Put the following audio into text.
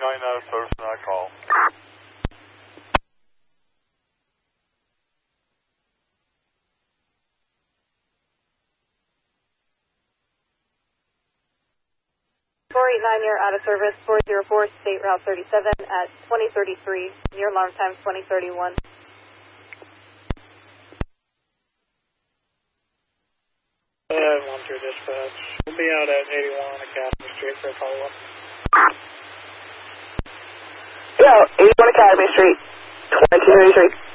out of service on that call. You're out of service, 404 State Route 37 at 2033. Your alarm time is 2031. One through dispatch. We'll be out at 81 Academy Street for a follow-up. Yo, 81 Academy Street, 2233.